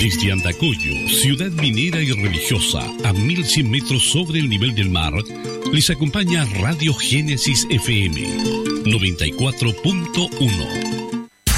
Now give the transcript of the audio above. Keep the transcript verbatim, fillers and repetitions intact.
Desde Andacollo, ciudad minera y religiosa, a mil cien metros sobre el nivel del mar, les acompaña Radio Génesis F M noventa y cuatro punto uno.